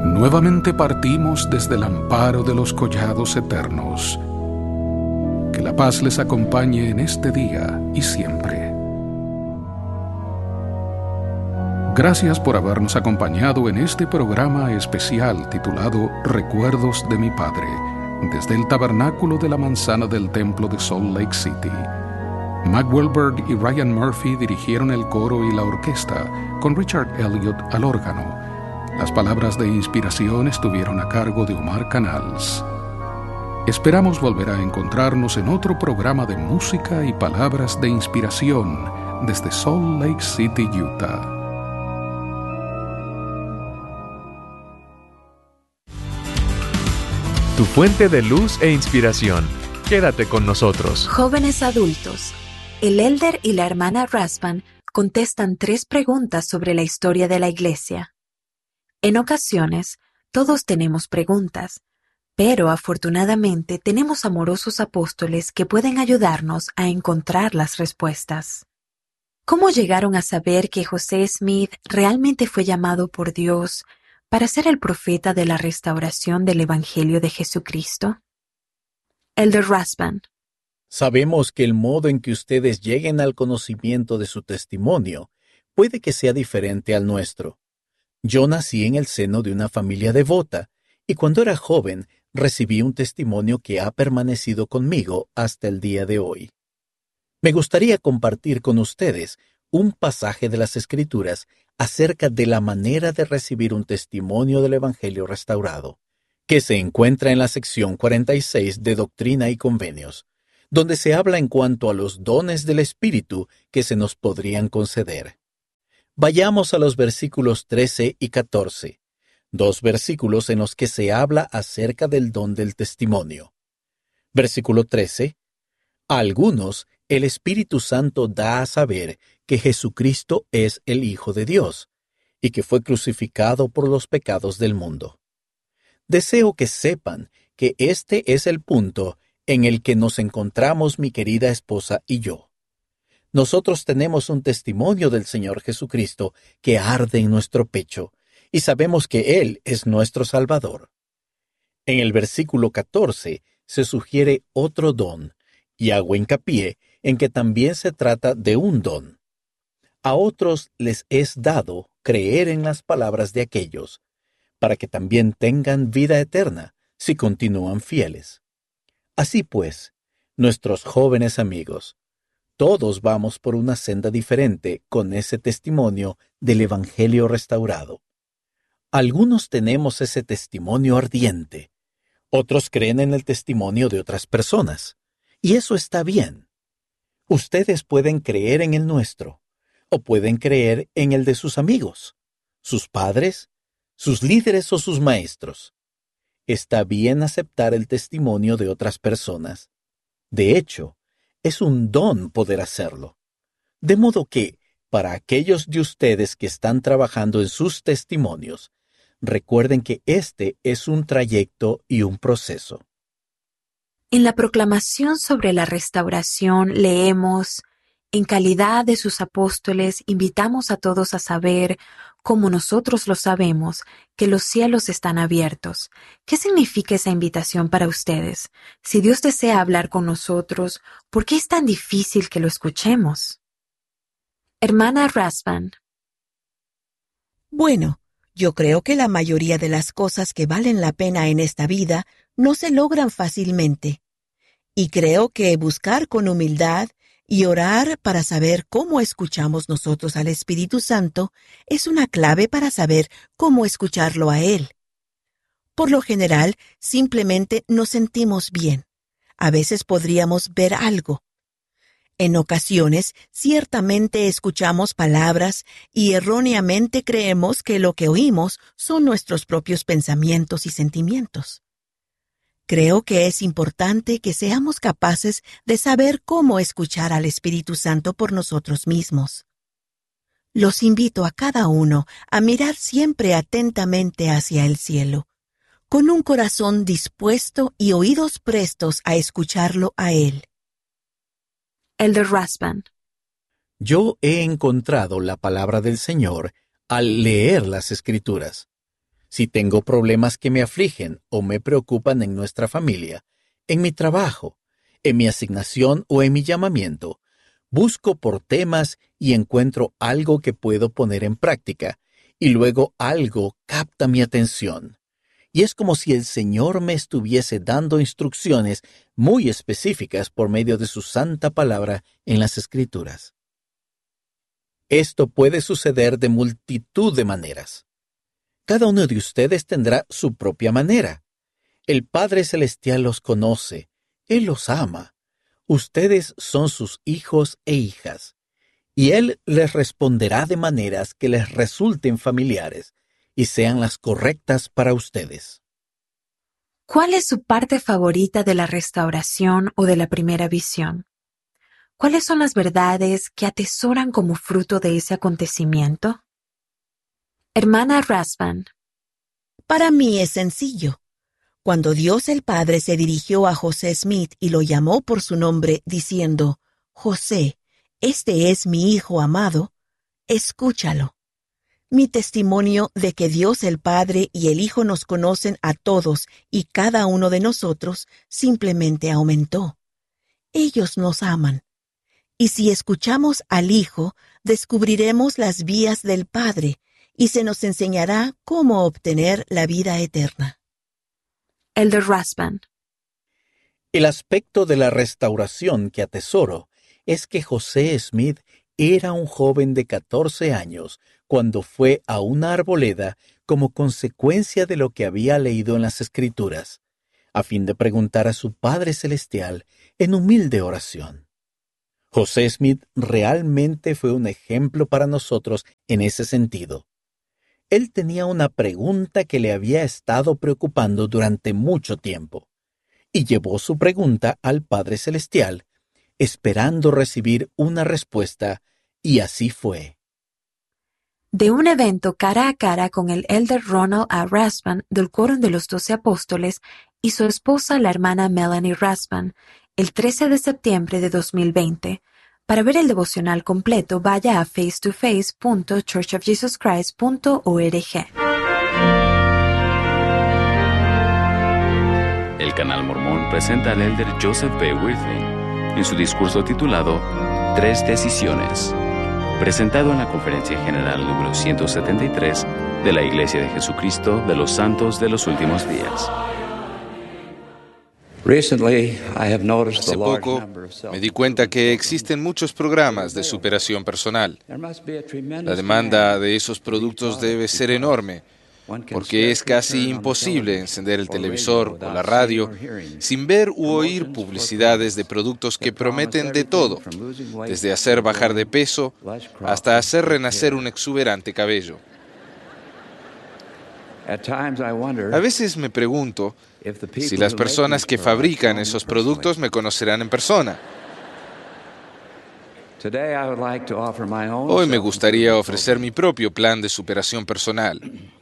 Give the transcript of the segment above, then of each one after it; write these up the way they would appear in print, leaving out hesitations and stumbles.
Nuevamente partimos desde el amparo de los collados eternos. Que la paz les acompañe en este día y siempre. Gracias por habernos acompañado en este programa especial titulado Recuerdos de mi Padre, desde el Tabernáculo de la Manzana del Templo de Salt Lake City. Mac Wilberg y Ryan Murphy dirigieron el coro y la orquesta, con Richard Elliott al órgano. Las palabras de inspiración estuvieron a cargo de Omar Canals. Esperamos volver a encontrarnos en otro programa de música y palabras de inspiración desde Salt Lake City, Utah. Tu fuente de luz e inspiración. Quédate con nosotros. Jóvenes adultos, el elder y la hermana Raspan contestan 3 preguntas sobre la historia de la iglesia. En ocasiones, todos tenemos preguntas, pero afortunadamente tenemos amorosos apóstoles que pueden ayudarnos a encontrar las respuestas. ¿Cómo llegaron a saber que José Smith realmente fue llamado por Dios para ser el profeta de la restauración del Evangelio de Jesucristo? Elder Raspan. Sabemos que el modo en que ustedes lleguen al conocimiento de su testimonio puede que sea diferente al nuestro. Yo nací en el seno de una familia devota, y cuando era joven recibí un testimonio que ha permanecido conmigo hasta el día de hoy. Me gustaría compartir con ustedes un pasaje de las Escrituras acerca de la manera de recibir un testimonio del Evangelio restaurado, que se encuentra en la sección 46 de Doctrina y Convenios, donde se habla en cuanto a los dones del Espíritu que se nos podrían conceder. Vayamos a los versículos 13 y 14, 2 versículos en los que se habla acerca del don del testimonio. Versículo 13. A algunos el Espíritu Santo da a saber que Jesucristo es el Hijo de Dios, y que fue crucificado por los pecados del mundo. Deseo que sepan que este es el punto en el que nos encontramos mi querida esposa y yo. Nosotros tenemos un testimonio del Señor Jesucristo que arde en nuestro pecho, y sabemos que Él es nuestro Salvador. En el versículo 14 se sugiere otro don, y hago hincapié en que también se trata de un don. A otros les es dado creer en las palabras de aquellos, para que también tengan vida eterna, si continúan fieles. Así pues, nuestros jóvenes amigos, todos vamos por una senda diferente con ese testimonio del Evangelio restaurado. Algunos tenemos ese testimonio ardiente, otros creen en el testimonio de otras personas, y eso está bien. Ustedes pueden creer en el nuestro, o pueden creer en el de sus amigos, sus padres, sus líderes o sus maestros. Está bien aceptar el testimonio de otras personas. De hecho, es un don poder hacerlo. De modo que, para aquellos de ustedes que están trabajando en sus testimonios, recuerden que este es un trayecto y un proceso. En la proclamación sobre la restauración leemos: en calidad de sus apóstoles, invitamos a todos a saber, como nosotros lo sabemos, que los cielos están abiertos. ¿Qué significa esa invitación para ustedes? Si Dios desea hablar con nosotros, ¿por qué es tan difícil que lo escuchemos? Hermana Raspan. Bueno, yo creo que la mayoría de las cosas que valen la pena en esta vida no se logran fácilmente. Y creo que buscar con humildad y orar para saber cómo escuchamos nosotros al Espíritu Santo es una clave para saber cómo escucharlo a Él. Por lo general, simplemente nos sentimos bien. A veces podríamos ver algo. En ocasiones, ciertamente escuchamos palabras y erróneamente creemos que lo que oímos son nuestros propios pensamientos y sentimientos. Creo que es importante que seamos capaces de saber cómo escuchar al Espíritu Santo por nosotros mismos. Los invito a cada uno a mirar siempre atentamente hacia el cielo, con un corazón dispuesto y oídos prestos a escucharlo a Él. Elder Raspan. Yo he encontrado la palabra del Señor al leer las Escrituras. Si tengo problemas que me afligen o me preocupan en nuestra familia, en mi trabajo, en mi asignación o en mi llamamiento, busco por temas y encuentro algo que puedo poner en práctica, y luego algo capta mi atención. Y es como si el Señor me estuviese dando instrucciones muy específicas por medio de su santa palabra en las Escrituras. Esto puede suceder de multitud de maneras. Cada uno de ustedes tendrá su propia manera. El Padre Celestial los conoce, Él los ama. Ustedes son sus hijos e hijas, y Él les responderá de maneras que les resulten familiares y sean las correctas para ustedes. ¿Cuál es su parte favorita de la restauración o de la primera visión? ¿Cuáles son las verdades que atesoran como fruto de ese acontecimiento? Hermana Rasband. Para mí es sencillo. Cuando Dios el Padre se dirigió a José Smith y lo llamó por su nombre, diciendo, «José, este es mi hijo amado, escúchalo». Mi testimonio de que Dios el Padre y el Hijo nos conocen a todos y cada uno de nosotros simplemente aumentó. Ellos nos aman. Y si escuchamos al Hijo, descubriremos las vías del Padre y se nos enseñará cómo obtener la vida eterna. Elder Rasband. El aspecto de la restauración que atesoro es que José Smith era un joven de 14 años cuando fue a una arboleda como consecuencia de lo que había leído en las Escrituras, a fin de preguntar a su Padre Celestial en humilde oración. José Smith realmente fue un ejemplo para nosotros en ese sentido. Él tenía una pregunta que le había estado preocupando durante mucho tiempo, y llevó su pregunta al Padre Celestial, esperando recibir una respuesta, y así fue. De un evento cara a cara con el Elder Ronald A. Rasband del Quórum de los 12 Apóstoles y su esposa, la hermana Melanie Rasband, el 13 de septiembre de 2020. Para ver el devocional completo, vaya a face2face.churchofjesuschrist.org. El Canal Mormón presenta al Elder Joseph B. Wirthley en su discurso titulado Tres Decisiones, presentado en la Conferencia General número 173 de la Iglesia de Jesucristo de los Santos de los Últimos Días. Hace poco me di cuenta que existen muchos programas de superación personal. La demanda de esos productos debe ser enorme, porque es casi imposible encender el televisor o la radio sin ver u oír publicidades de productos que prometen de todo, desde hacer bajar de peso hasta hacer renacer un exuberante cabello. A veces me pregunto si las personas que fabrican esos productos me conocerán en persona. Hoy me gustaría ofrecer mi propio plan de superación personal.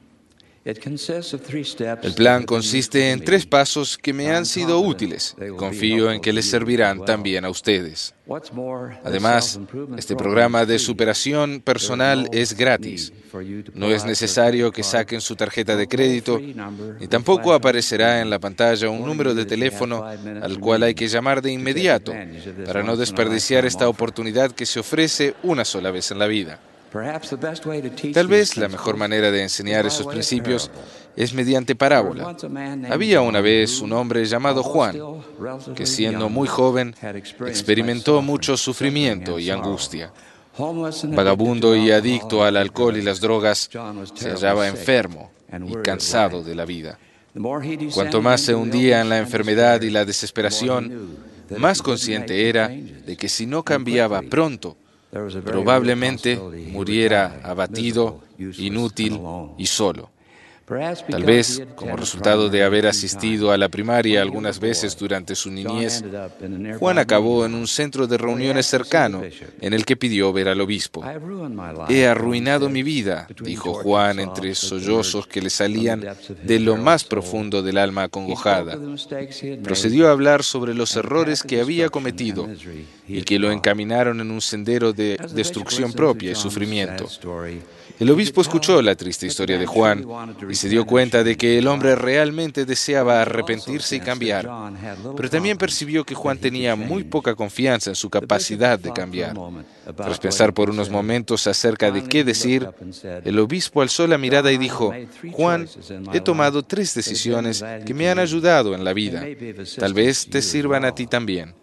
El plan consiste en 3 pasos que me han sido útiles. Confío en que les servirán también a ustedes. Además, este programa de superación personal es gratis. No es necesario que saquen su tarjeta de crédito, ni tampoco aparecerá en la pantalla un número de teléfono al cual hay que llamar de inmediato para no desperdiciar esta oportunidad que se ofrece una sola vez en la vida. Tal vez la mejor manera de enseñar esos principios es mediante parábola. Había una vez un hombre llamado Juan, que siendo muy joven, experimentó mucho sufrimiento y angustia. Vagabundo y adicto al alcohol y las drogas, se hallaba enfermo y cansado de la vida. Cuanto más se hundía en la enfermedad y la desesperación, más consciente era de que si no cambiaba pronto, probablemente muriera abatido, inútil y solo. Tal vez, como resultado de haber asistido a la primaria algunas veces durante su niñez, Juan acabó en un centro de reuniones cercano en el que pidió ver al obispo. «He arruinado mi vida», dijo Juan entre sollozos que le salían de lo más profundo del alma acongojada. Procedió a hablar sobre los errores que había cometido y que lo encaminaron en un sendero de destrucción propia y sufrimiento. El obispo escuchó la triste historia de Juan y se dio cuenta de que el hombre realmente deseaba arrepentirse y cambiar, pero también percibió que Juan tenía muy poca confianza en su capacidad de cambiar. Tras pensar por unos momentos acerca de qué decir, el obispo alzó la mirada y dijo: Juan, he tomado 3 decisiones que me han ayudado en la vida. Tal vez te sirvan a ti también.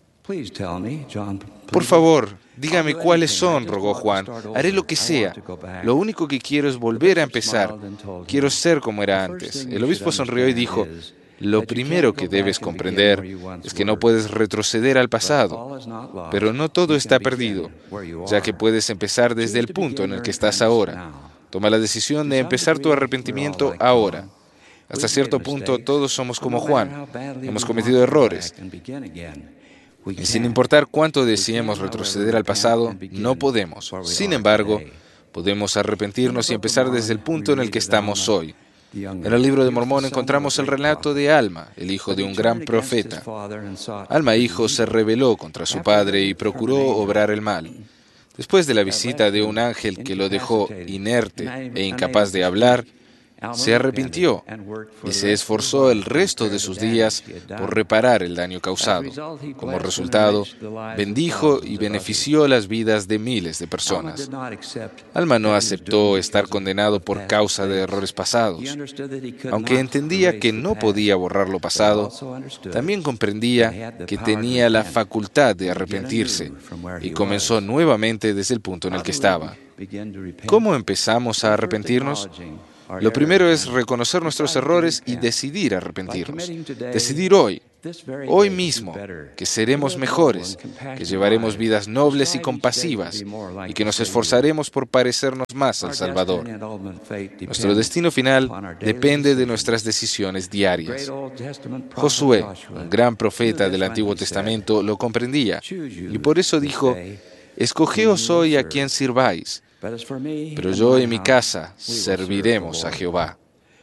Por favor, dígame cuáles son, rogó Juan. Haré lo que sea. Lo único que quiero es volver a empezar. Quiero ser como era antes. El obispo sonrió y dijo: lo primero que debes comprender es que no puedes retroceder al pasado, pero no todo está perdido, ya que puedes empezar desde el punto en el que estás ahora. Toma la decisión de empezar tu arrepentimiento ahora. Hasta cierto punto todos somos como Juan. Hemos cometido errores. Y sin importar cuánto deseemos retroceder al pasado, no podemos. Sin embargo, podemos arrepentirnos y empezar desde el punto en el que estamos hoy. En el libro de Mormón encontramos el relato de Alma, el hijo de un gran profeta. Alma, hijo, se rebeló contra su padre y procuró obrar el mal. Después de la visita de un ángel que lo dejó inerte e incapaz de hablar, se arrepintió y se esforzó el resto de sus días por reparar el daño causado. Como resultado, bendijo y benefició las vidas de miles de personas. Alma no aceptó estar condenado por causa de errores pasados. Aunque entendía que no podía borrar lo pasado, también comprendía que tenía la facultad de arrepentirse y comenzó nuevamente desde el punto en el que estaba. ¿Cómo empezamos a arrepentirnos? Lo primero es reconocer nuestros errores y decidir arrepentirnos. Decidir hoy mismo, que seremos mejores, que llevaremos vidas nobles y compasivas y que nos esforzaremos por parecernos más al Salvador. Nuestro destino final depende de nuestras decisiones diarias. Josué, un gran profeta del Antiguo Testamento, lo comprendía y por eso dijo: escogeos hoy a quien sirváis. Pero yo y mi casa serviremos a Jehová.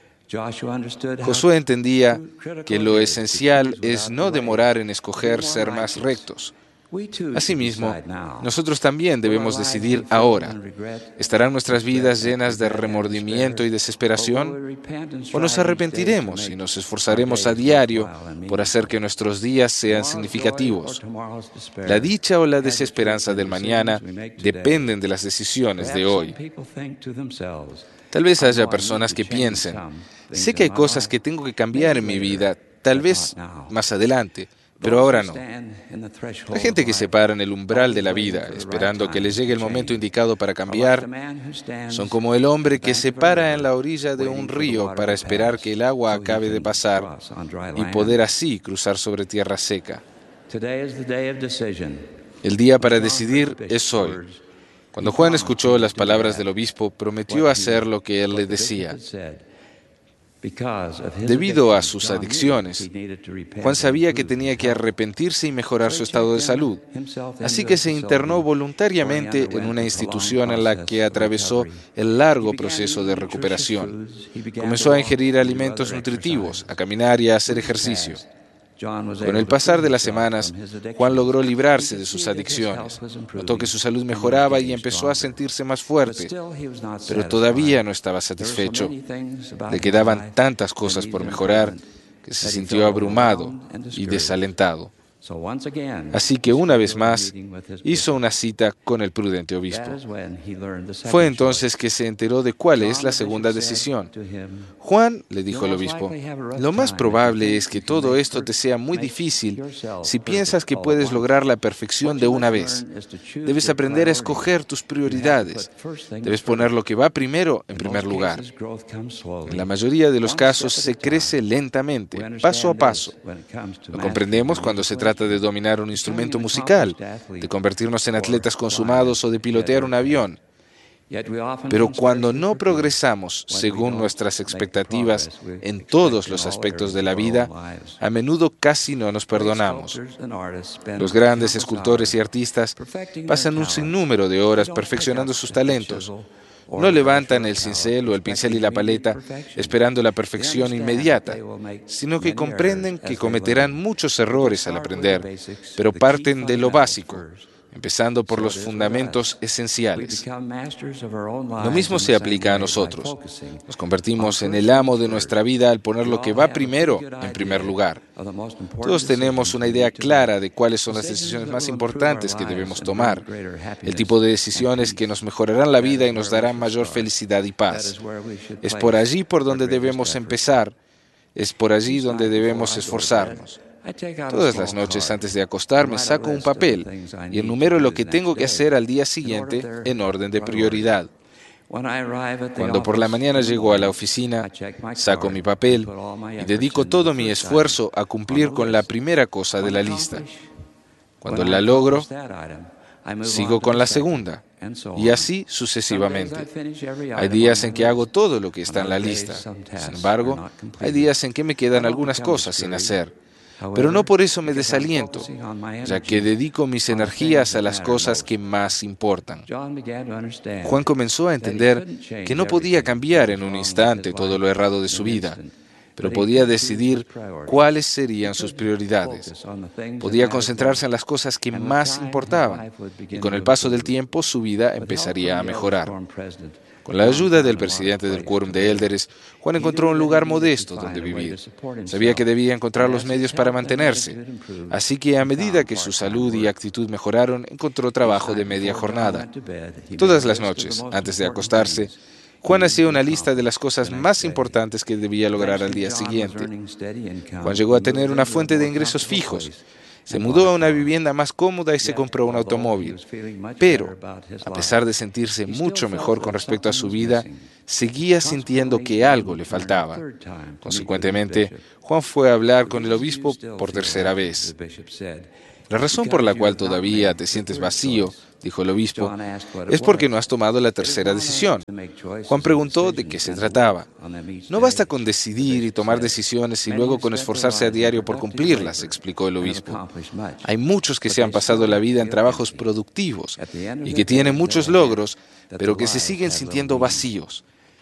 Josué entendía que lo esencial es no demorar en escoger ser más rectos. Asimismo, nosotros también debemos decidir ahora. ¿Estarán nuestras vidas llenas de remordimiento y desesperación? ¿O nos arrepentiremos y nos esforzaremos a diario por hacer que nuestros días sean significativos? La dicha o la desesperanza del mañana dependen de las decisiones de hoy. Tal vez haya personas que piensen: sé que hay cosas que tengo que cambiar en mi vida, tal vez más adelante, pero ahora no. La gente que se para en el umbral de la vida, esperando que les llegue el momento indicado para cambiar, son como el hombre que se para en la orilla de un río para esperar que el agua acabe de pasar y poder así cruzar sobre tierra seca. El día para decidir es hoy. Cuando Juan escuchó las palabras del obispo, prometió hacer lo que él le decía. Debido a sus adicciones, Juan sabía que tenía que arrepentirse y mejorar su estado de salud, así que se internó voluntariamente en una institución en la que atravesó el largo proceso de recuperación. Comenzó a ingerir alimentos nutritivos, a caminar y a hacer ejercicio. Con el pasar de las semanas, Juan logró librarse de sus adicciones. Notó que su salud mejoraba y empezó a sentirse más fuerte, pero todavía no estaba satisfecho. Le quedaban tantas cosas por mejorar que se sintió abrumado y desalentado. Así que una vez más hizo una cita con el prudente obispo. Fue entonces que se enteró de cuál es la segunda decisión. Juan, le dijo el obispo, lo más probable es que todo esto te sea muy difícil si piensas que puedes lograr la perfección de una vez. Debes aprender a escoger tus prioridades. Debes poner lo que va primero en primer lugar. En la mayoría de los casos se crece lentamente, paso a paso. Lo comprendemos cuando se trata de dominar un instrumento musical, de convertirnos en atletas consumados o de pilotear un avión. Pero cuando no progresamos según nuestras expectativas en todos los aspectos de la vida, a menudo casi no nos perdonamos. Los grandes escultores y artistas pasan un sinnúmero de horas perfeccionando sus talentos. No levantan el cincel o el pincel y la paleta esperando la perfección inmediata, sino que comprenden que cometerán muchos errores al aprender, pero parten de lo básico, empezando por los fundamentos esenciales. Lo mismo se aplica a nosotros. Nos convertimos en el amo de nuestra vida al poner lo que va primero en primer lugar. Todos tenemos una idea clara de cuáles son las decisiones más importantes que debemos tomar, el tipo de decisiones que nos mejorarán la vida y nos darán mayor felicidad y paz. Es por allí por donde debemos empezar, es por allí donde debemos esforzarnos. Todas las noches antes de acostarme saco un papel y enumero lo que tengo que hacer al día siguiente en orden de prioridad. Cuando por la mañana llego a la oficina, saco mi papel y dedico todo mi esfuerzo a cumplir con la primera cosa de la lista. Cuando la logro, sigo con la segunda, y así sucesivamente. Hay días en que hago todo lo que está en la lista. Sin embargo, hay días en que me quedan algunas cosas sin hacer. Pero no por eso me desaliento, ya que dedico mis energías a las cosas que más importan. Juan comenzó a entender que no podía cambiar en un instante todo lo errado de su vida, pero podía decidir cuáles serían sus prioridades. Podía concentrarse en las cosas que más importaban, y con el paso del tiempo su vida empezaría a mejorar. Con la ayuda del presidente del Quórum de Élderes, Juan encontró un lugar modesto donde vivir. Sabía que debía encontrar los medios para mantenerse, así que a medida que su salud y actitud mejoraron, encontró trabajo de media jornada. Todas las noches, antes de acostarse, Juan hacía una lista de las cosas más importantes que debía lograr al día siguiente. Juan llegó a tener una fuente de ingresos fijos. Se mudó a una vivienda más cómoda y se compró un automóvil. Pero, a pesar de sentirse mucho mejor con respecto a su vida, seguía sintiendo que algo le faltaba. Consecuentemente, Juan fue a hablar con el obispo por tercera vez. La razón por la cual todavía te sientes vacío, dijo el obispo, es porque no has tomado la tercera decisión. Juan preguntó de qué se trataba. No basta con decidir y tomar decisiones y luego con esforzarse a diario por cumplirlas, explicó el obispo. Hay muchos que se han pasado la vida en trabajos productivos y que tienen muchos logros, pero que se siguen sintiendo vacíos.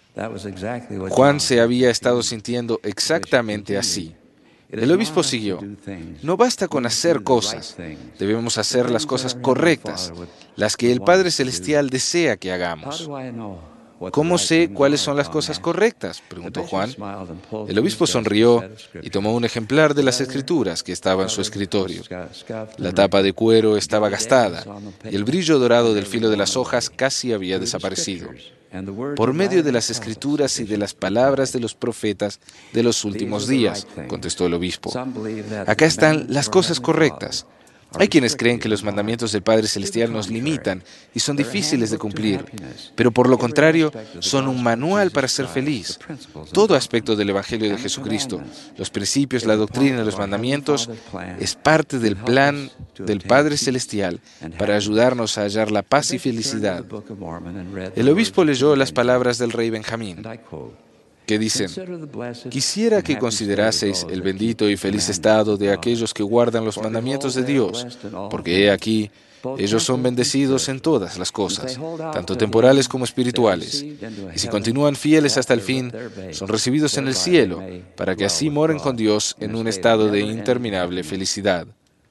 Juan se había estado sintiendo exactamente así. El obispo siguió. No basta con hacer cosas, debemos hacer las cosas correctas, las que el Padre Celestial desea que hagamos. ¿Cómo sé cuáles son las cosas correctas?, preguntó Juan. El obispo sonrió y tomó un ejemplar de las Escrituras que estaba en su escritorio. La tapa de cuero estaba gastada y el brillo dorado del filo de las hojas casi había desaparecido. Por medio de las Escrituras y de las palabras de los profetas de los últimos días, contestó el obispo. Acá están las cosas correctas. Hay quienes creen que los mandamientos del Padre Celestial nos limitan y son difíciles de cumplir, pero por lo contrario, son un manual para ser feliz. Todo aspecto del Evangelio de Jesucristo, los principios, la doctrina y los mandamientos, es parte del plan del Padre Celestial para ayudarnos a hallar la paz y felicidad. El obispo leyó las palabras del rey Benjamín, que dicen: quisiera que consideraseis el bendito y feliz estado de aquellos que guardan los mandamientos de Dios, porque he aquí, ellos son bendecidos en todas las cosas, tanto temporales como espirituales, y si continúan fieles hasta el fin, son recibidos en el cielo, para que así moren con Dios en un estado de interminable felicidad.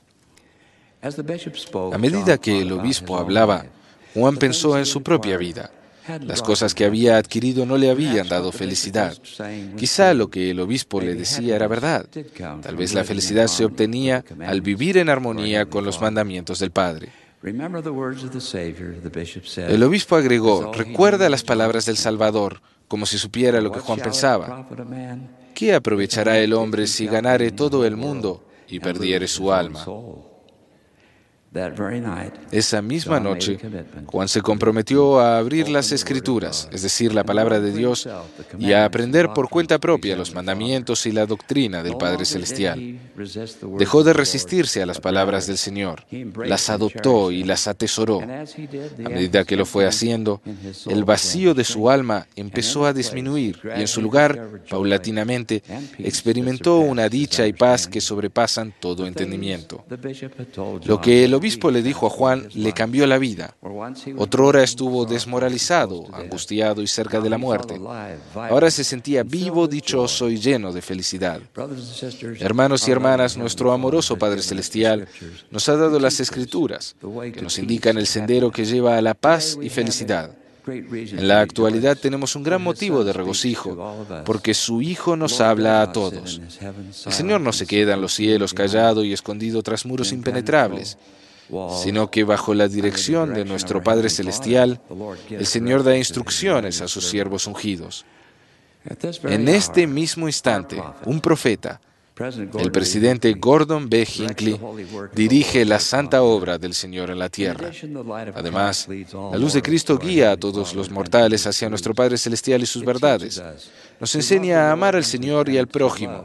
A medida que el obispo hablaba, Juan pensó en su propia vida. Las cosas que había adquirido no le habían dado felicidad. Quizá lo que el obispo le decía era verdad. Tal vez la felicidad se obtenía al vivir en armonía con los mandamientos del Padre. El obispo agregó: recuerda las palabras del Salvador, como si supiera lo que Juan pensaba. ¿Qué aprovechará el hombre si ganare todo el mundo y perdiere su alma? Esa misma noche, Juan se comprometió a abrir las Escrituras, es decir, la palabra de Dios, y a aprender por cuenta propia los mandamientos y la doctrina del Padre Celestial. Dejó de resistirse a las palabras del Señor, las adoptó y las atesoró. A medida que lo fue haciendo, el vacío de su alma empezó a disminuir y en su lugar, paulatinamente, experimentó una dicha y paz que sobrepasan todo entendimiento. Lo que el obispo le dijo a Juan, le cambió la vida. Otrora estuvo desmoralizado, angustiado y cerca de la muerte. Ahora se sentía vivo, dichoso y lleno de felicidad. Hermanos y hermanas, nuestro amoroso Padre Celestial nos ha dado las Escrituras, que nos indican el sendero que lleva a la paz y felicidad. En la actualidad tenemos un gran motivo de regocijo, porque su Hijo nos habla a todos. El Señor no se queda en los cielos callado y escondido tras muros impenetrables, sino que bajo la dirección de nuestro Padre Celestial, el Señor da instrucciones a sus siervos ungidos. En este mismo instante, un profeta, el presidente Gordon B. Hinckley, dirige la santa obra del Señor en la tierra. Además, la luz de Cristo guía a todos los mortales hacia nuestro Padre Celestial y sus verdades. Nos enseña a amar al Señor y al prójimo,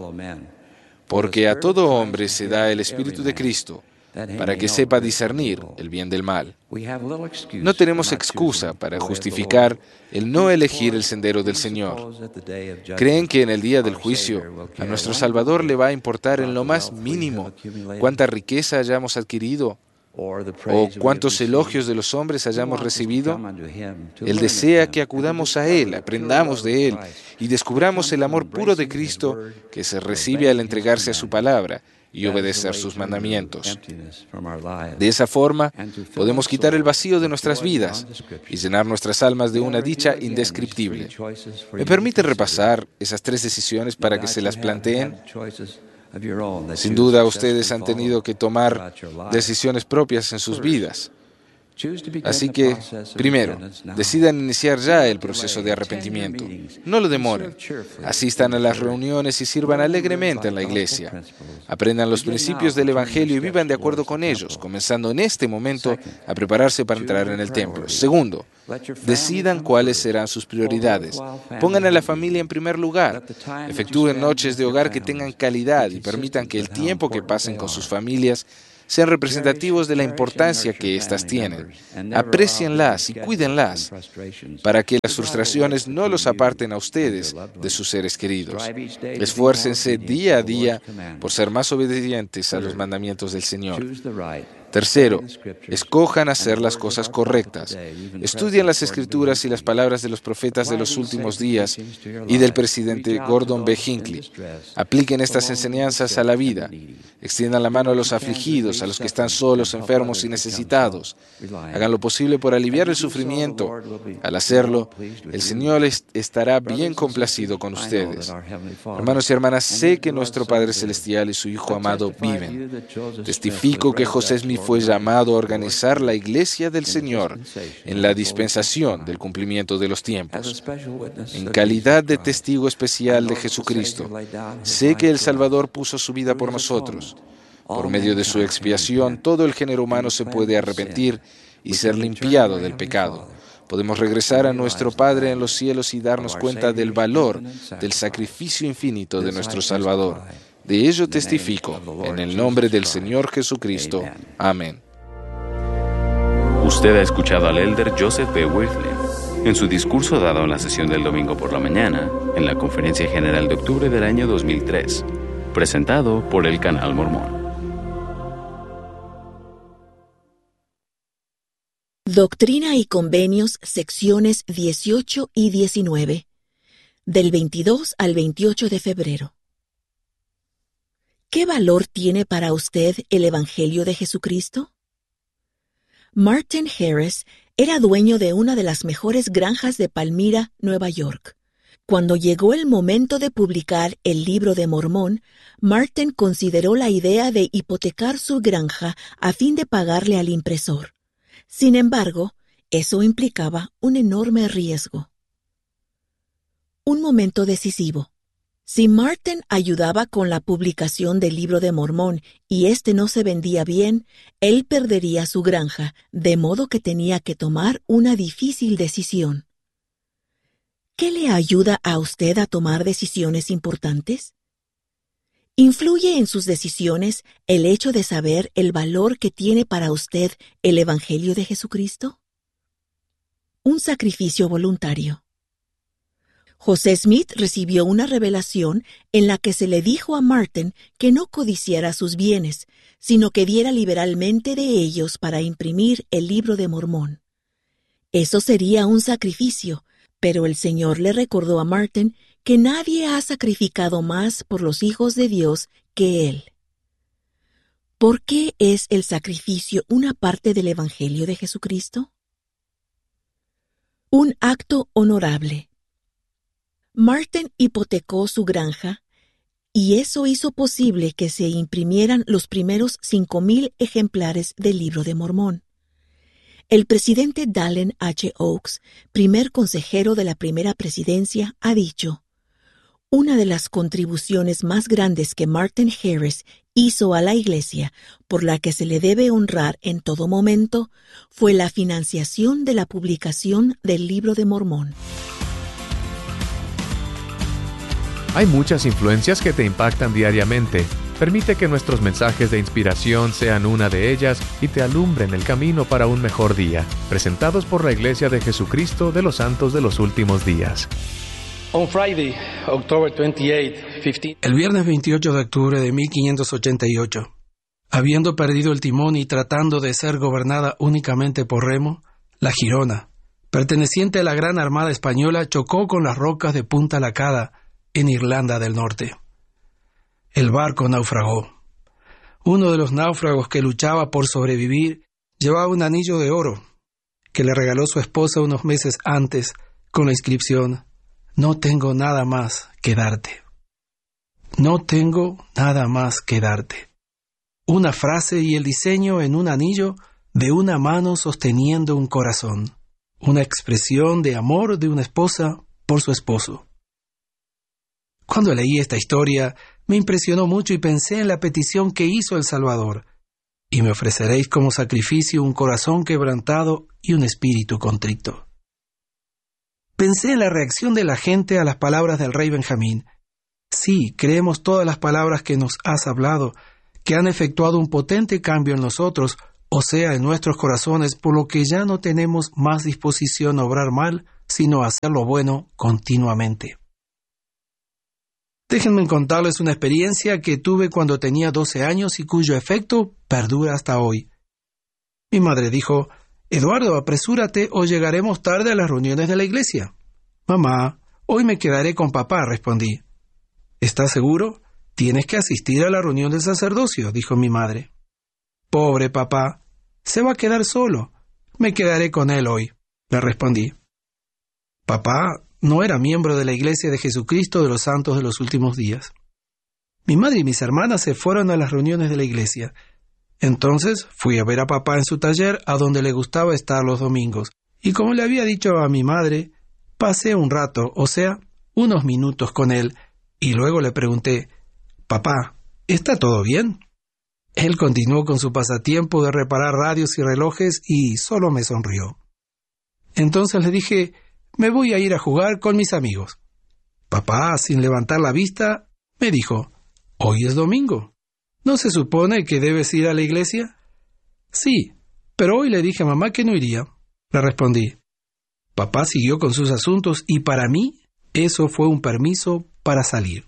porque a todo hombre se da el Espíritu de Cristo, para que sepa discernir el bien del mal. No tenemos excusa para justificar el no elegir el sendero del Señor. ¿Creen que en el día del juicio a nuestro Salvador le va a importar en lo más mínimo cuánta riqueza hayamos adquirido o cuántos elogios de los hombres hayamos recibido? Él desea que acudamos a Él, aprendamos de Él y descubramos el amor puro de Cristo que se recibe al entregarse a su palabra y obedecer sus mandamientos. De esa forma, podemos quitar el vacío de nuestras vidas y llenar nuestras almas de una dicha indescriptible. ¿Me permite repasar esas 3 decisiones para que se las planteen? Sin duda, ustedes han tenido que tomar decisiones propias en sus vidas. Así que, primero, decidan iniciar ya el proceso de arrepentimiento. No lo demoren. Asistan a las reuniones y sirvan alegremente en la iglesia. Aprendan los principios del Evangelio y vivan de acuerdo con ellos, comenzando en este momento a prepararse para entrar en el templo. Segundo, decidan cuáles serán sus prioridades. Pongan a la familia en primer lugar. Efectúen noches de hogar que tengan calidad y permitan que el tiempo que pasen con sus familias sean representativos de la importancia que éstas tienen. Aprécienlas y cuídenlas para que las frustraciones no los aparten a ustedes de sus seres queridos. Esfuércense día a día por ser más obedientes a los mandamientos del Señor. Tercero, escojan hacer las cosas correctas. Estudien las Escrituras y las palabras de los profetas de los últimos días y del presidente Gordon B. Hinckley. Apliquen estas enseñanzas a la vida. Extiendan la mano a los afligidos, a los que están solos, enfermos y necesitados. Hagan lo posible por aliviar el sufrimiento. Al hacerlo, el Señor estará bien complacido con ustedes. Hermanos y hermanas, sé que nuestro Padre Celestial y su Hijo amado viven. Testifico que José Smith fue llamado a organizar la Iglesia del Señor en la dispensación del cumplimiento de los tiempos. En calidad de testigo especial de Jesucristo, sé que el Salvador puso su vida por nosotros. Por medio de su expiación, todo el género humano se puede arrepentir y ser limpiado del pecado. Podemos regresar a nuestro Padre en los cielos y darnos cuenta del valor del sacrificio infinito de nuestro Salvador. De ello testifico, en el nombre del Señor Jesucristo. Amén. Usted ha escuchado al elder Joseph B. Wirthley en su discurso dado en la sesión del domingo por la mañana, en la Conferencia General de octubre del año 2003, presentado por el Canal Mormón. Doctrina y Convenios, secciones 18 y 19, del 22 al 28 de febrero. ¿Qué valor tiene para usted el Evangelio de Jesucristo? Martin Harris era dueño de una de las mejores granjas de Palmyra, Nueva York. Cuando llegó el momento de publicar el Libro de Mormón, Martin consideró la idea de hipotecar su granja a fin de pagarle al impresor. Sin embargo, eso implicaba un enorme riesgo. Un momento decisivo. Si Martin ayudaba con la publicación del Libro de Mormón y este no se vendía bien, él perdería su granja, de modo que tenía que tomar una difícil decisión. ¿Qué le ayuda a usted a tomar decisiones importantes? ¿Influye en sus decisiones el hecho de saber el valor que tiene para usted el Evangelio de Jesucristo? Un sacrificio voluntario. José Smith recibió una revelación en la que se le dijo a Martin que no codiciara sus bienes, sino que diera liberalmente de ellos para imprimir el Libro de Mormón. Eso sería un sacrificio, pero el Señor le recordó a Martin que nadie ha sacrificado más por los hijos de Dios que él. ¿Por qué es el sacrificio una parte del Evangelio de Jesucristo? Un acto honorable. Martin hipotecó su granja, y eso hizo posible que se imprimieran los primeros 5,000 ejemplares del Libro de Mormón. El presidente Dallin H. Oaks, primer consejero de la primera presidencia, ha dicho: una de las contribuciones más grandes que Martin Harris hizo a la Iglesia, por la que se le debe honrar en todo momento, fue la financiación de la publicación del Libro de Mormón. Hay muchas influencias que te impactan diariamente. Permite que nuestros mensajes de inspiración sean una de ellas y te alumbren el camino para un mejor día. Presentados por la Iglesia de Jesucristo de los Santos de los Últimos Días. El viernes 28 de octubre de 1588, habiendo perdido el timón y tratando de ser gobernada únicamente por remo, la Girona, perteneciente a la Gran Armada Española, chocó con las rocas de Punta Lacada, en Irlanda del Norte. El barco naufragó. Uno de los náufragos que luchaba por sobrevivir llevaba un anillo de oro que le regaló su esposa unos meses antes con la inscripción: «No tengo nada más que darte». No tengo nada más que darte. Una frase y el diseño en un anillo de una mano sosteniendo un corazón. Una expresión de amor de una esposa por su esposo. Cuando leí esta historia, me impresionó mucho y pensé en la petición que hizo el Salvador: «Y me ofreceréis como sacrificio un corazón quebrantado y un espíritu contrito». Pensé en la reacción de la gente a las palabras del rey Benjamín. Sí, creemos todas las palabras que nos has hablado, que han efectuado un potente cambio en nosotros, o sea, en nuestros corazones, por lo que ya no tenemos más disposición a obrar mal, sino a hacer lo bueno continuamente. Déjenme contarles una experiencia que tuve cuando tenía 12 años y cuyo efecto perdura hasta hoy. Mi madre dijo: «Eduardo, apresúrate o llegaremos tarde a las reuniones de la iglesia». «Mamá, hoy me quedaré con papá», respondí. «¿Estás seguro? Tienes que asistir a la reunión del sacerdocio», dijo mi madre. «Pobre papá, se va a quedar solo. Me quedaré con él hoy», le respondí. Papá no era miembro de la Iglesia de Jesucristo de los Santos de los Últimos Días. Mi madre y mis hermanas se fueron a las reuniones de la iglesia. Entonces fui a ver a papá en su taller, a donde le gustaba estar los domingos, y como le había dicho a mi madre, pasé un rato, o sea, unos minutos con él, y luego le pregunté: «Papá, ¿está todo bien?». Él continuó con su pasatiempo de reparar radios y relojes y solo me sonrió. Entonces le dije: «Me voy a ir a jugar con mis amigos». Papá, sin levantar la vista, me dijo: «Hoy es domingo. ¿No se supone que debes ir a la iglesia?». «Sí, pero hoy le dije a mamá que no iría», le respondí. Papá siguió con sus asuntos y para mí eso fue un permiso para salir.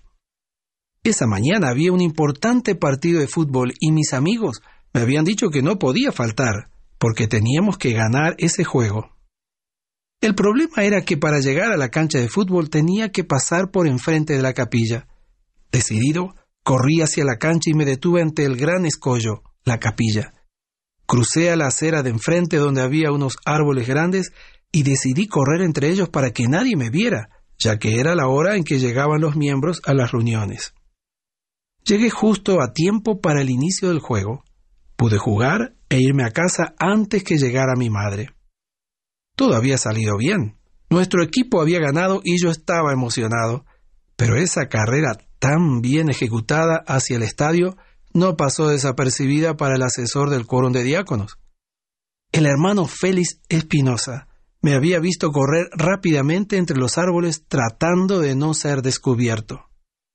Esa mañana había un importante partido de fútbol y mis amigos me habían dicho que no podía faltar porque teníamos que ganar ese juego. El problema era que para llegar a la cancha de fútbol tenía que pasar por enfrente de la capilla. Decidido, corrí hacia la cancha y me detuve ante el gran escollo, la capilla. Crucé a la acera de enfrente donde había unos árboles grandes y decidí correr entre ellos para que nadie me viera, ya que era la hora en que llegaban los miembros a las reuniones. Llegué justo a tiempo para el inicio del juego. Pude jugar e irme a casa antes que llegara mi madre. Todo había salido bien. Nuestro equipo había ganado y yo estaba emocionado. Pero esa carrera tan bien ejecutada hacia el estadio no pasó desapercibida para el asesor del quórum de diáconos. El hermano Félix Espinosa me había visto correr rápidamente entre los árboles tratando de no ser descubierto.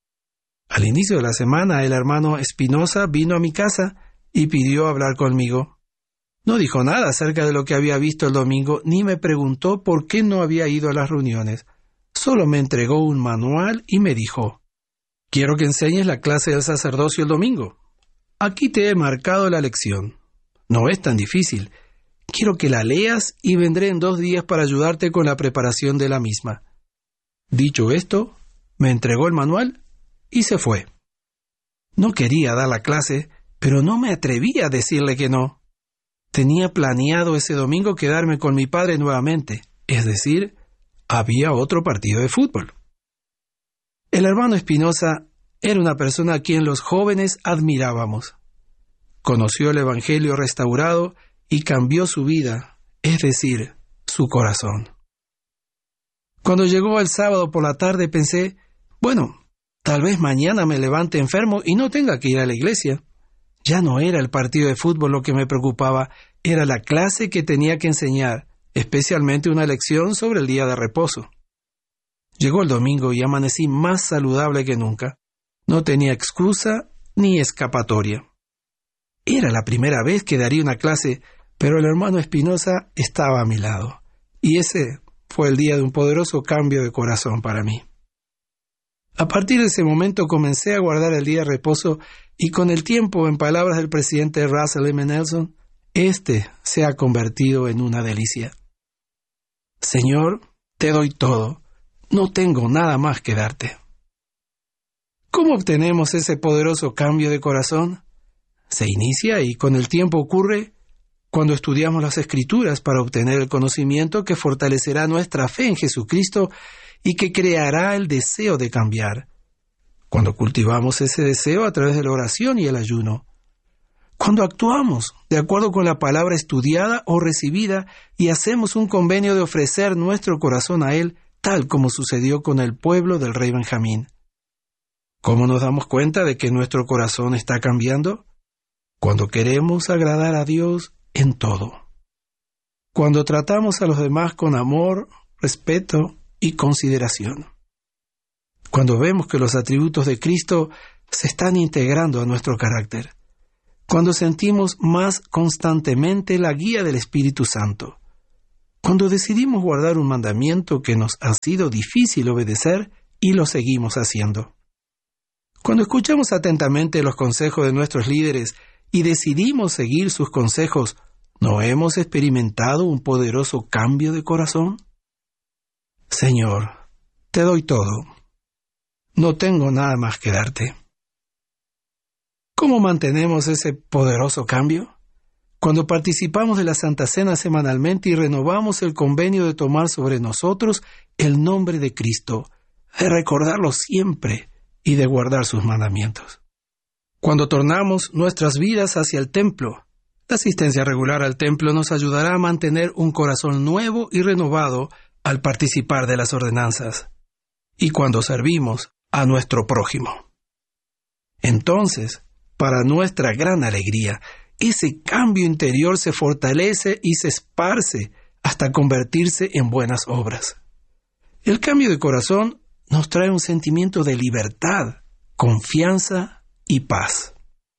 Al inicio de la semana, el hermano Espinosa vino a mi casa y pidió hablar conmigo. No dijo nada acerca de lo que había visto el domingo, ni me preguntó por qué no había ido a las reuniones. solo me entregó un manual y me dijo: «Quiero que enseñes la clase del sacerdocio el domingo. Aquí te he marcado la lección. No es tan difícil. Quiero que la leas y vendré en 2 días para ayudarte con la preparación de la misma». Dicho esto, me entregó el manual y se fue. No quería dar la clase, pero no me atreví a decirle que no. Tenía planeado ese domingo quedarme con mi padre nuevamente, es decir, había otro partido de fútbol. El hermano Espinosa era una persona a quien los jóvenes admirábamos. Conoció el Evangelio restaurado y cambió su vida, es decir, su corazón. Cuando llegó el sábado por la tarde pensé, bueno, tal vez mañana me levante enfermo y no tenga que ir a la iglesia. Ya no era el partido de fútbol lo que me preocupaba, era la clase que tenía que enseñar, especialmente una lección sobre el día de reposo. Llegó el domingo y amanecí más saludable que nunca. No tenía excusa ni escapatoria. Era la primera vez que daría una clase, pero el hermano Espinosa estaba a mi lado. Y ese fue el día de un poderoso cambio de corazón para mí. A partir de ese momento comencé a guardar el día de reposo y con el tiempo, en palabras del presidente Russell M. Nelson, este se ha convertido en una delicia. Señor, te doy todo. No tengo nada más que darte. ¿Cómo obtenemos ese poderoso cambio de corazón? Se inicia y con el tiempo ocurre cuando estudiamos las Escrituras para obtener el conocimiento que fortalecerá nuestra fe en Jesucristo y que creará el deseo de cambiar. Cuando cultivamos ese deseo a través de la oración y el ayuno. Cuando actuamos de acuerdo con la palabra estudiada o recibida y hacemos un convenio de ofrecer nuestro corazón a Él, tal como sucedió con el pueblo del rey Benjamín. ¿Cómo nos damos cuenta de que nuestro corazón está cambiando? Cuando queremos agradar a Dios en todo. Cuando tratamos a los demás con amor, respeto y consideración. Cuando vemos que los atributos de Cristo se están integrando a nuestro carácter. Cuando sentimos más constantemente la guía del Espíritu Santo. Cuando decidimos guardar un mandamiento que nos ha sido difícil obedecer y lo seguimos haciendo. Cuando escuchamos atentamente los consejos de nuestros líderes y decidimos seguir sus consejos, ¿no hemos experimentado un poderoso cambio de corazón? Señor, te doy todo. No tengo nada más que darte. ¿Cómo mantenemos ese poderoso cambio? Cuando participamos de la Santa Cena semanalmente y renovamos el convenio de tomar sobre nosotros el nombre de Cristo, de recordarlo siempre y de guardar sus mandamientos. Cuando tornamos nuestras vidas hacia el templo, la asistencia regular al templo nos ayudará a mantener un corazón nuevo y renovado al participar de las ordenanzas, y cuando servimos a nuestro prójimo. Entonces, para nuestra gran alegría, ese cambio interior se fortalece y se esparce hasta convertirse en buenas obras. El cambio de corazón nos trae un sentimiento de libertad, confianza y paz.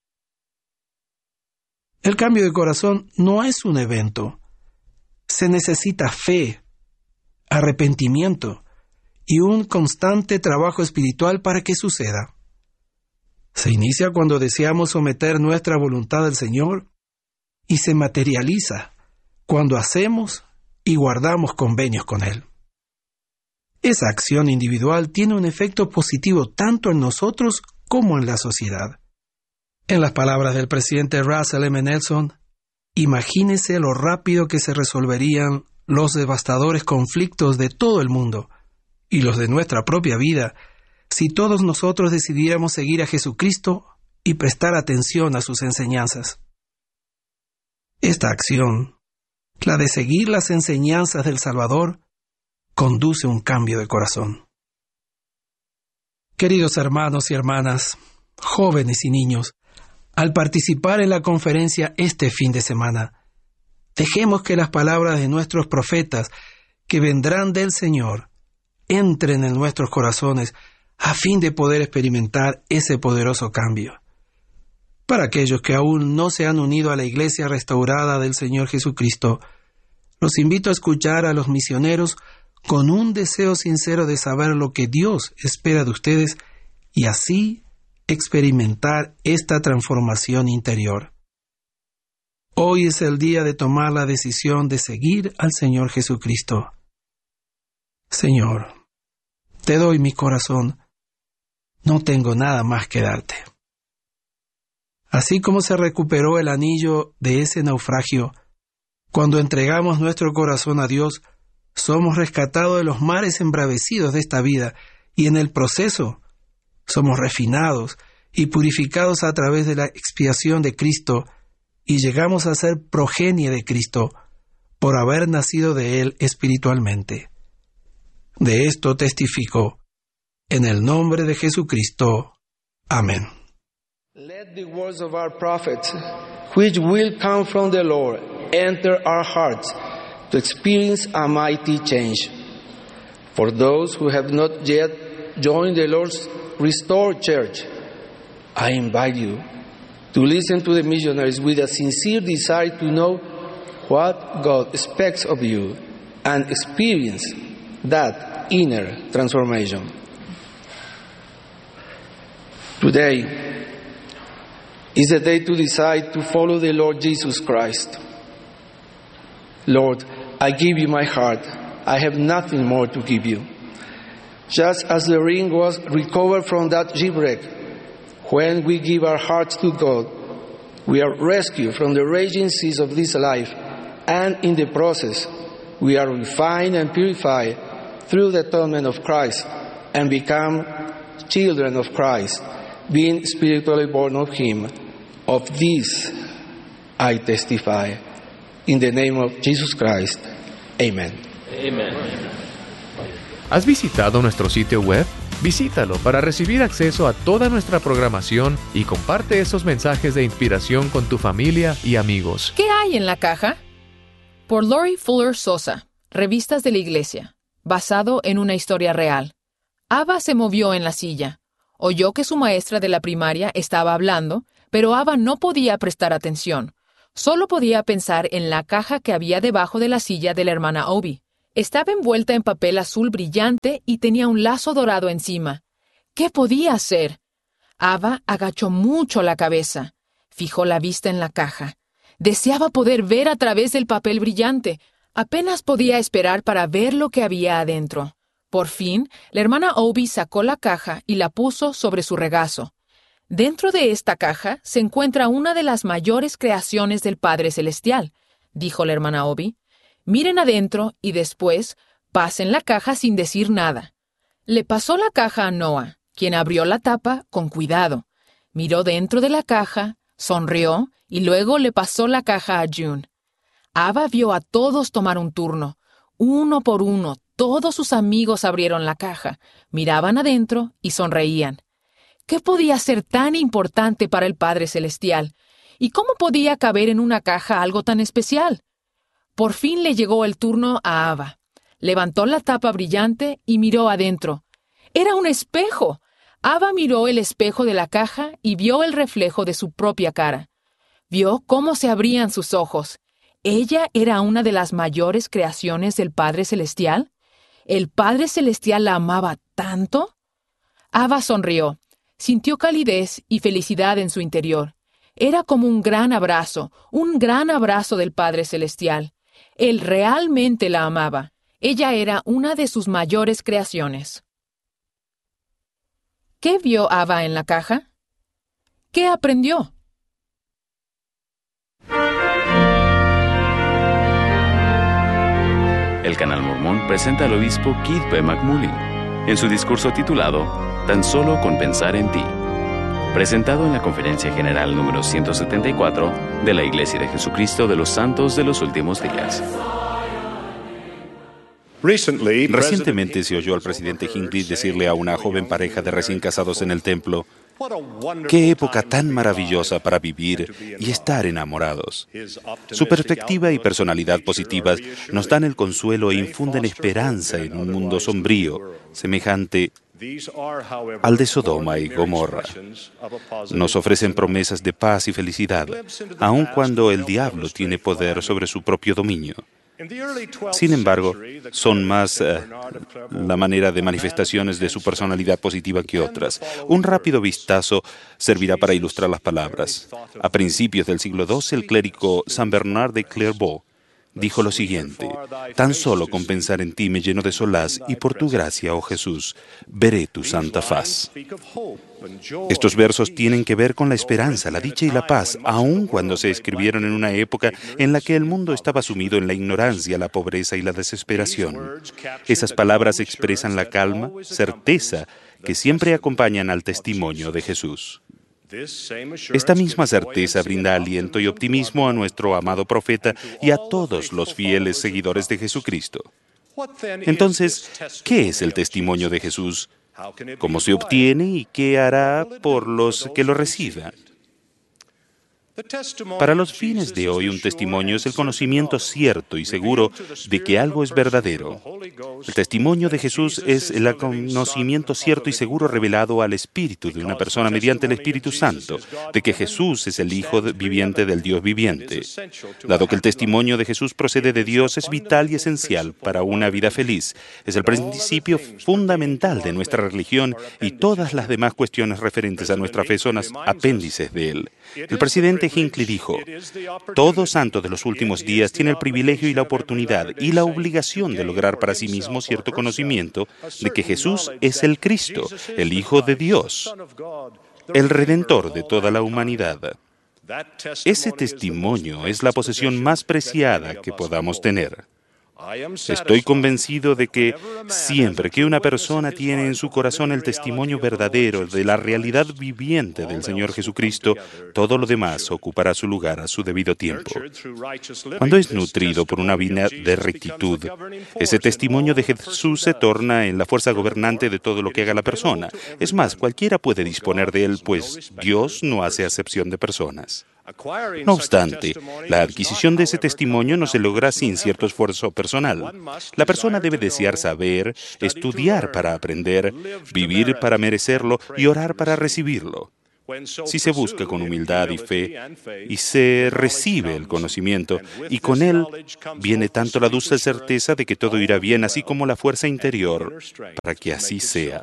El cambio de corazón no es un evento. Se necesita fe, arrepentimiento y un constante trabajo espiritual para que suceda. Se inicia cuando deseamos someter nuestra voluntad al Señor y se materializa cuando hacemos y guardamos convenios con Él. Esa acción individual tiene un efecto positivo tanto en nosotros como en la sociedad. En las palabras del presidente Russell M. Nelson, imagínese lo rápido que se resolverían los devastadores conflictos de todo el mundo y los de nuestra propia vida si todos nosotros decidiéramos seguir a Jesucristo y prestar atención a sus enseñanzas. Esta acción, la de seguir las enseñanzas del Salvador, conduce a un cambio de corazón. Queridos hermanos y hermanas, jóvenes y niños, al participar en la conferencia este fin de semana, dejemos que las palabras de nuestros profetas que vendrán del Señor entren en nuestros corazones a fin de poder experimentar ese poderoso cambio. Para aquellos que aún no se han unido a la Iglesia restaurada del Señor Jesucristo, los invito a escuchar a los misioneros con un deseo sincero de saber lo que Dios espera de ustedes y así experimentar esta transformación interior. Hoy es el día de tomar la decisión de seguir al Señor Jesucristo. Señor, te doy mi corazón. No tengo nada más que darte. Así como se recuperó el anillo de ese naufragio, cuando entregamos nuestro corazón a Dios, somos rescatados de los mares embravecidos de esta vida y en el proceso somos refinados y purificados a través de la expiación de Cristo y llegamos a ser progenie de Cristo por haber nacido de Él espiritualmente. De esto testifico en el nombre de Jesucristo. Amén. Let the words of our prophet, which will come from the Lord, enter our hearts to experience a mighty change. For those who have not yet joined the Lord's restored church, I invite you to listen to the missionaries with a sincere desire to know what God expects of you and experience that inner transformation. Today is the day to decide to follow the Lord Jesus Christ. Lord, I give you my heart. I have nothing more to give you. Just as the ring was recovered from that shipwreck, when we give our hearts to God, we are rescued from the raging seas of this life, and in the process, we are refined and purified through the atonement of Christ and become children of Christ, being spiritually born of Him. Of this I testify. In the name of Jesus Christ. Amen. Amen. ¿Has visitado nuestro sitio web? Visítalo para recibir acceso a toda nuestra programación y comparte esos mensajes de inspiración con tu familia y amigos. ¿Qué hay en la caja? Por Lori Fuller Sosa, Revistas de la Iglesia, basado en una historia real. Ava se movió en la silla. Oyó que su maestra de la primaria estaba hablando, pero Ava no podía prestar atención. Solo podía pensar en la caja que había debajo de la silla de la hermana Obi. Estaba envuelta en papel azul brillante y tenía un lazo dorado encima. ¿Qué podía hacer? Ava agachó mucho la cabeza. Fijó la vista en la caja. Deseaba poder ver a través del papel brillante. Apenas podía esperar para ver lo que había adentro. Por fin, la hermana Obi sacó la caja y la puso sobre su regazo. Dentro de esta caja se encuentra una de las mayores creaciones del Padre Celestial, dijo la hermana Obi. Miren adentro y después pasen la caja sin decir nada. Le pasó la caja a Noah, quien abrió la tapa con cuidado. Miró dentro de la caja, sonrió y luego le pasó la caja a June. Ava vio a todos tomar un turno. Uno por uno, todos sus amigos abrieron la caja, miraban adentro y sonreían. ¿Qué podía ser tan importante para el Padre Celestial? ¿Y cómo podía caber en una caja algo tan especial? Por fin le llegó el turno a Ava. Levantó la tapa brillante y miró adentro. ¡Era un espejo! Ava miró el espejo de la caja y vio el reflejo de su propia cara. Vio cómo se abrían sus ojos. ¿Ella era una de las mayores creaciones del Padre Celestial? ¿El Padre Celestial la amaba tanto? Ava sonrió. Sintió calidez y felicidad en su interior. Era como un gran abrazo del Padre Celestial. Él realmente la amaba. Ella era una de sus mayores creaciones. ¿Qué vio Ava en la caja? ¿Qué aprendió? El Canal Mormón presenta al obispo Keith B. McMullen en su discurso titulado Tan solo con pensar en ti, presentado en la Conferencia General número 174 de la Iglesia de Jesucristo de los Santos de los Últimos Días. Recientemente se oyó al presidente Hinckley decirle a una joven pareja de recién casados en el templo: ¡qué época tan maravillosa para vivir y estar enamorados! Su perspectiva y personalidad positivas nos dan el consuelo e infunden esperanza en un mundo sombrío, semejante al de Sodoma y Gomorra. Nos ofrecen promesas de paz y felicidad, aun cuando el diablo tiene poder sobre su propio dominio. Sin embargo, son más la manera de manifestaciones de su personalidad positiva que otras. Un rápido vistazo servirá para ilustrar las palabras. A principios del siglo II, el clérigo Saint Bernard de Clairvaux dijo lo siguiente: tan solo con pensar en ti me lleno de solaz, y por tu gracia, oh Jesús, veré tu santa faz. Estos versos tienen que ver con la esperanza, la dicha y la paz, aun cuando se escribieron en una época en la que el mundo estaba sumido en la ignorancia, la pobreza y la desesperación. Esas palabras expresan la calma, certeza que siempre acompañan al testimonio de Jesús. Esta misma certeza brinda aliento y optimismo a nuestro amado profeta y a todos los fieles seguidores de Jesucristo. Entonces, ¿qué es el testimonio de Jesús? ¿Cómo se obtiene y qué hará por los que lo reciban? Para los fines de hoy, un testimonio es el conocimiento cierto y seguro de que algo es verdadero. El testimonio de Jesús es el conocimiento cierto y seguro revelado al espíritu de una persona mediante el Espíritu Santo, de que Jesús es el Hijo viviente del Dios viviente. Dado que el testimonio de Jesús procede de Dios, es vital y esencial para una vida feliz. Es el principio fundamental de nuestra religión y todas las demás cuestiones referentes a nuestra fe son apéndices de él. El presidente Hinckley dijo: todo santo de los últimos días tiene el privilegio y la oportunidad y la obligación de lograr para sí mismo cierto conocimiento de que Jesús es el Cristo, el Hijo de Dios, el Redentor de toda la humanidad. Ese testimonio es la posesión más preciada que podamos tener. Estoy convencido de que siempre que una persona tiene en su corazón el testimonio verdadero de la realidad viviente del Señor Jesucristo, todo lo demás ocupará su lugar a su debido tiempo. Cuando es nutrido por una vida de rectitud, ese testimonio de Jesús se torna en la fuerza gobernante de todo lo que haga la persona. Es más, cualquiera puede disponer de él, pues Dios no hace acepción de personas. No obstante, la adquisición de ese testimonio no se logra sin cierto esfuerzo personal. La persona debe desear saber, estudiar para aprender, vivir para merecerlo y orar para recibirlo. Si se busca con humildad y fe, y se recibe el conocimiento, y con él viene tanto la dulce certeza de que todo irá bien, así como la fuerza interior para que así sea.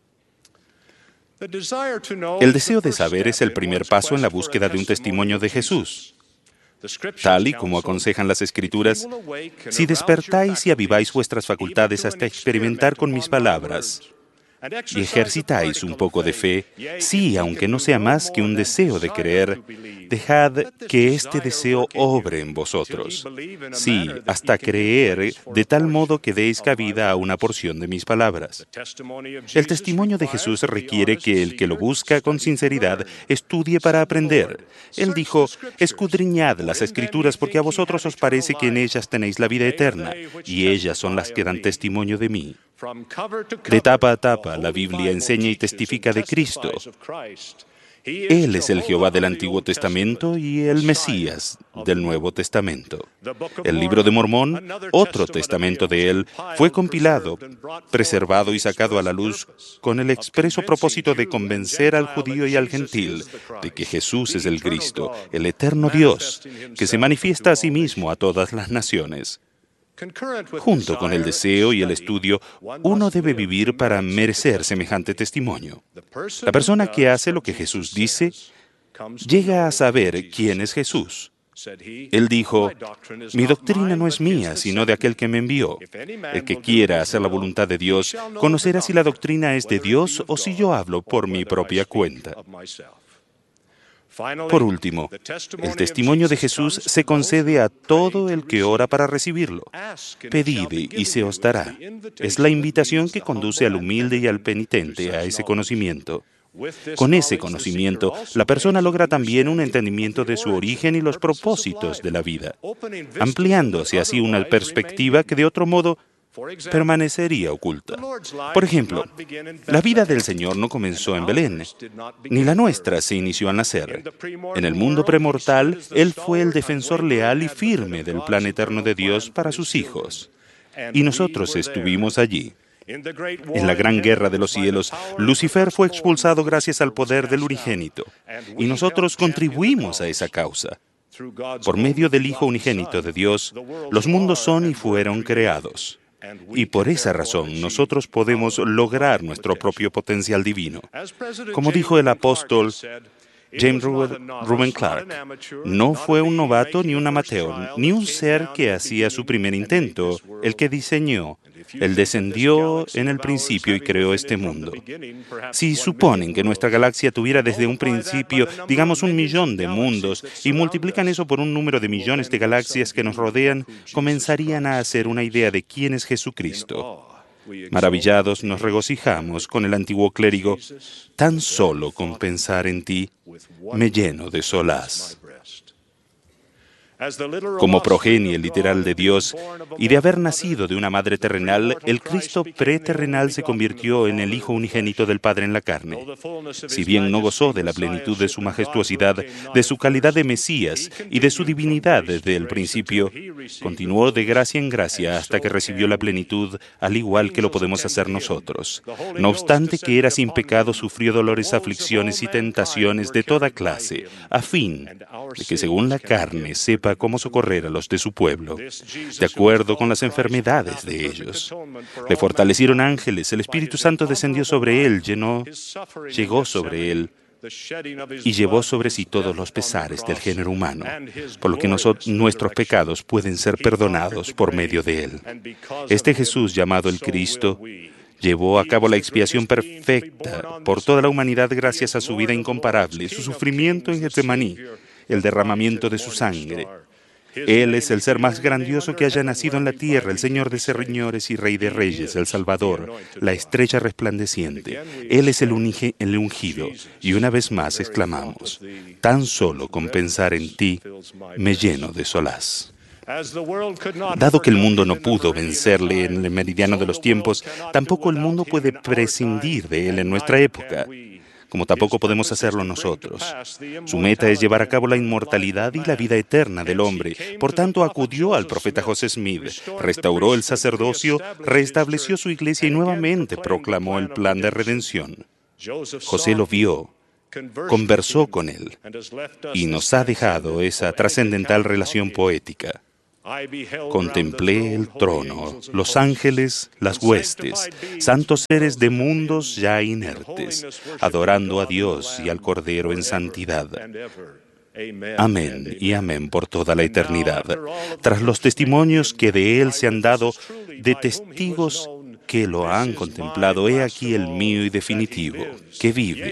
El deseo de saber es el primer paso en la búsqueda de un testimonio de Jesús. Tal y como aconsejan las Escrituras: si despertáis y aviváis vuestras facultades hasta experimentar con mis palabras, y ejercitáis un poco de fe, sí, aunque no sea más que un deseo de creer, dejad que este deseo obre en vosotros. Sí, hasta creer, de tal modo que deis cabida a una porción de mis palabras. El testimonio de Jesús requiere que el que lo busca con sinceridad estudie para aprender. Él dijo: escudriñad las Escrituras, porque a vosotros os parece que en ellas tenéis la vida eterna, y ellas son las que dan testimonio de mí. De tapa a tapa, la Biblia enseña y testifica de Cristo. Él es el Jehová del Antiguo Testamento y el Mesías del Nuevo Testamento. El Libro de Mormón, otro testamento de él, fue compilado, preservado y sacado a la luz con el expreso propósito de convencer al judío y al gentil de que Jesús es el Cristo, el eterno Dios, que se manifiesta a sí mismo a todas las naciones. Junto con el deseo y el estudio, uno debe vivir para merecer semejante testimonio. La persona que hace lo que Jesús dice, llega a saber quién es Jesús. Él dijo: mi doctrina no es mía, sino de aquel que me envió. El que quiera hacer la voluntad de Dios, conocerá si la doctrina es de Dios o si yo hablo por mi propia cuenta. Por último, el testimonio de Jesús se concede a todo el que ora para recibirlo. Pedid y se os dará. Es la invitación que conduce al humilde y al penitente a ese conocimiento. Con ese conocimiento, la persona logra también un entendimiento de su origen y los propósitos de la vida, ampliándose así una perspectiva que de otro modo permanecería oculta. Por ejemplo, la vida del Señor no comenzó en Belén, ni la nuestra se inició al nacer. En el mundo premortal, Él fue el defensor leal y firme del plan eterno de Dios para sus hijos. Y nosotros estuvimos allí. En la gran guerra de los cielos, Lucifer fue expulsado gracias al poder del unigénito, y nosotros contribuimos a esa causa. Por medio del Hijo unigénito de Dios, los mundos son y fueron creados. Y por esa razón nosotros podemos lograr nuestro propio potencial divino. Como dijo el apóstol James Reuben Clark, no fue un novato ni un amateur, ni un ser que hacía su primer intento, el que diseñó. Él descendió en el principio y creó este mundo. Si suponen que nuestra galaxia tuviera desde un principio, digamos, 1 millón de mundos, y multiplican eso por un número de millones de galaxias que nos rodean, comenzarían a hacer una idea de quién es Jesucristo. Maravillados nos regocijamos con el antiguo clérigo: tan solo con pensar en ti, me lleno de solaz. Como progenie literal de Dios y de haber nacido de una madre terrenal, el Cristo preterrenal se convirtió en el Hijo unigénito del Padre en la carne. Si bien no gozó de la plenitud de su majestuosidad, de su calidad de Mesías y de su divinidad desde el principio, continuó de gracia en gracia hasta que recibió la plenitud, al igual que lo podemos hacer nosotros. No obstante que era sin pecado, sufrió dolores, aflicciones y tentaciones de toda clase, a fin de que según la carne sepa cómo socorrer a los de su pueblo, de acuerdo con las enfermedades de ellos. Le fortalecieron ángeles, el Espíritu Santo descendió sobre él, llegó sobre él y llevó sobre sí todos los pesares del género humano, por lo que nuestros pecados pueden ser perdonados por medio de él. Este Jesús, llamado el Cristo, llevó a cabo la expiación perfecta por toda la humanidad gracias a su vida incomparable, su sufrimiento en Getsemaní, el derramamiento de su sangre. Él es el ser más grandioso que haya nacido en la tierra, el Señor de señores y Rey de reyes, el Salvador, la estrella resplandeciente. Él es el ungido. Y una vez más exclamamos: tan solo con pensar en ti, me lleno de solaz. Dado que el mundo no pudo vencerle en el meridiano de los tiempos, tampoco el mundo puede prescindir de él en nuestra época, como tampoco podemos hacerlo nosotros. Su meta es llevar a cabo la inmortalidad y la vida eterna del hombre. Por tanto, acudió al profeta José Smith, restauró el sacerdocio, restableció su iglesia y nuevamente proclamó el plan de redención. José lo vio, conversó con él y nos ha dejado esa trascendental relación poética. Contemplé el trono, los ángeles, las huestes, santos seres de mundos ya inertes, adorando a Dios y al Cordero en santidad. Amén y amén por toda la eternidad. Tras los testimonios que de él se han dado, de testigos que lo han contemplado, he aquí el mío y definitivo, que vive